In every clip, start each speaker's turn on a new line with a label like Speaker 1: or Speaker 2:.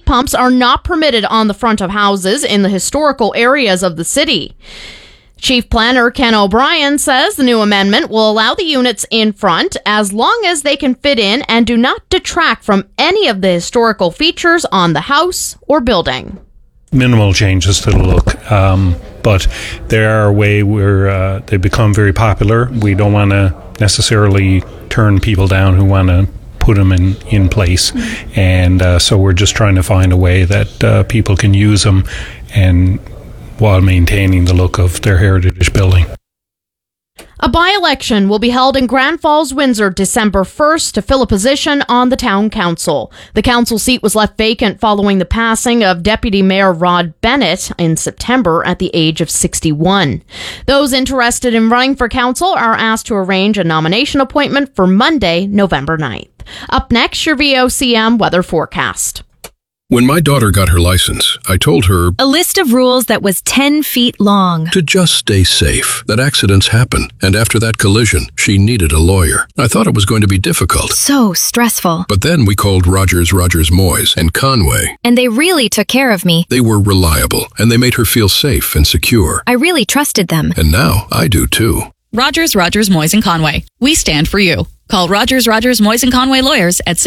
Speaker 1: pumps are not permitted on the front of houses in the historical areas of the city. Chief Planner Ken O'Brien says the new amendment will allow the units in front as long as they can fit in and do not detract from any of the historical features on the house or building.
Speaker 2: Minimal changes to the look, but they are a way where they become very popular. We don't want to necessarily turn people down who want to put them in place, and so we're just trying to find a way that people can use them and while maintaining the look of their heritage building.
Speaker 1: A by-election will be held in Grand Falls, Windsor, December 1st to fill a position on the town council. The council seat was left vacant following the passing of Deputy Mayor Rod Bennett in September at the age of 61. Those interested in running for council are asked to arrange a nomination appointment for Monday, November 9th. Up next, your VOCM weather forecast.
Speaker 3: When my daughter got her license, I told her
Speaker 4: a list of rules that was 10 feet long.
Speaker 3: To just stay safe, that accidents happen. And after that collision, she needed a lawyer. I thought it was going to be difficult.
Speaker 4: So stressful.
Speaker 3: But then we called Rogers Moyes and Conway.
Speaker 4: And they really took care of me.
Speaker 3: They were reliable, and they made her feel safe and secure.
Speaker 4: I really trusted them.
Speaker 3: And now I do too.
Speaker 5: Rogers, Moyes and Conway. We stand for you. Call Rogers, Moyes and Conway lawyers at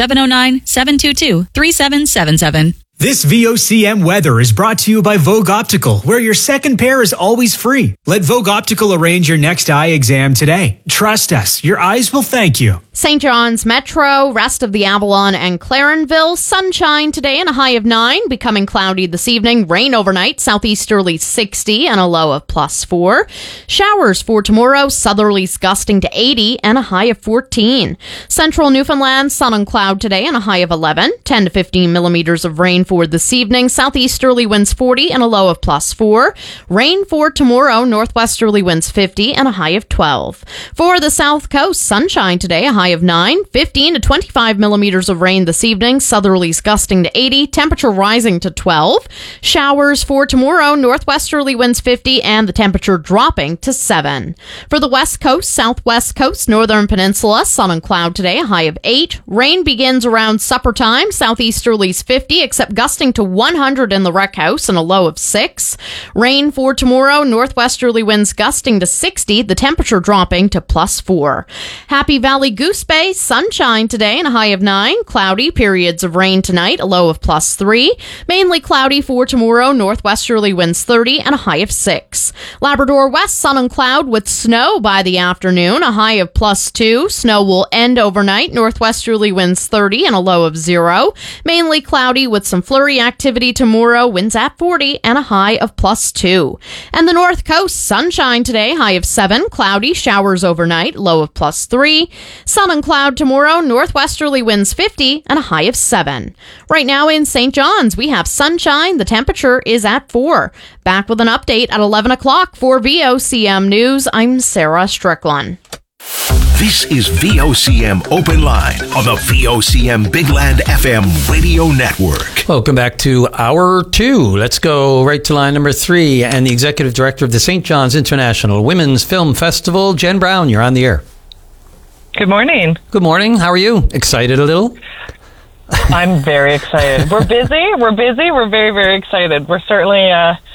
Speaker 5: 709-722-3777.
Speaker 6: This VOCM weather is brought to you by Vogue Optical, where your second pair is always free. Let Vogue Optical arrange your next eye exam today. Trust us, your eyes will thank you.
Speaker 1: St. John's Metro, rest of the Avalon and Clarenville, sunshine today and a high of 9, becoming cloudy this evening, rain overnight, southeasterly 60 and a low of +4. Showers for tomorrow, southerlies gusting to 80 and a high of 14. Central Newfoundland, sun and cloud today and a high of 11, 10 to 15 millimeters of rain for this evening, southeasterly winds 40 and a low of +4. Rain for tomorrow, northwesterly winds 50 and a high of 12. For the South Coast, sunshine today, a high of 9, 15 to 25 millimeters of rain this evening, southerlies gusting to 80, temperature rising to 12. Showers for tomorrow, northwesterly winds 50 and the temperature dropping to 7. For the West Coast, Southwest Coast, Northern Peninsula, sun and cloud today, a high of 8. Rain begins around supper time, southeasterlies 50, except gusting to 100 in the Rec House and a low of 6. Rain for tomorrow, northwesterly winds gusting to 60, the temperature dropping to +4. Happy Valley Goose Bay, sunshine today and a high of 9. Cloudy, periods of rain tonight, a low of +3. Mainly cloudy for tomorrow, northwesterly winds 30 and a high of 6. Labrador West, sun and cloud with snow by the afternoon, a high of +2. Snow will end overnight, northwesterly winds 30 and a low of 0. Mainly cloudy with some flurry activity tomorrow, winds at 40 and a high of +2. And the North Coast, sunshine today, high of 7. Cloudy, showers overnight, low of +3. Sun and cloud tomorrow, northwesterly winds 50 and a high of 7. Right now in St. John's, we have sunshine. The temperature is at 4. Back with an update at 11 o'clock for VOCM News. I'm Sarah Strickland.
Speaker 7: This is VOCM Open Line on the VOCM Big Land FM radio network.
Speaker 8: Welcome back to Hour 2. Let's go right to line number 3 and the Executive Director of the St. John's International Women's Film Festival, Jen Brown. You're on the air.
Speaker 9: Good morning.
Speaker 8: Good morning. How are you? Excited a little?
Speaker 9: I'm very excited. We're busy. We're very, very excited. We're certainly,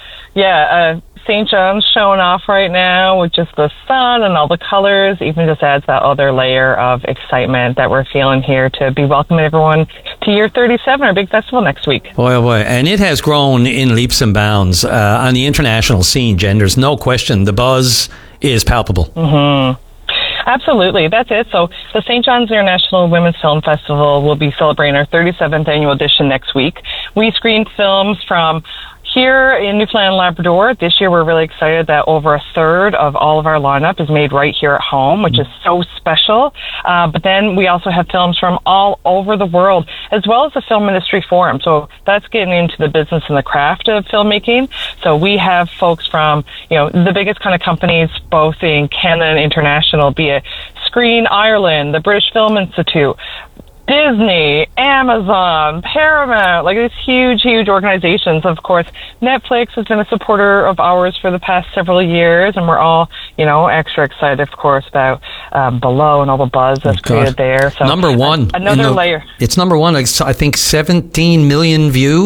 Speaker 9: St. John's showing off right now with just the sun and all the colors. Even just adds that other layer of excitement that we're feeling here to be welcoming everyone to Year 37, our big festival next week.
Speaker 8: Boy, oh boy. And it has grown in leaps and bounds on the international scene, Jen. There's no question. The buzz is palpable.
Speaker 9: Mm-hmm. Absolutely. That's it. So the St. John's International Women's Film Festival will be celebrating our 37th annual edition next week. We screen films from here in Newfoundland and Labrador. This year we're really excited that over a third of all of our lineup is made right here at home, which is so special. But then we also have films from all over the world, as well as the Film Industry Forum. So that's getting into the business and the craft of filmmaking. So we have folks from, the biggest kind of companies, both in Canada and international, be it Screen Ireland, the British Film Institute, Disney, Amazon, Paramount, like these huge, huge organizations. Of course, Netflix has been a supporter of ours for the past several years, and we're all, extra excited, of course, about Below and all the buzz that's created there. So
Speaker 8: number one.
Speaker 9: Another layer.
Speaker 8: It's number one. I think 17 million views.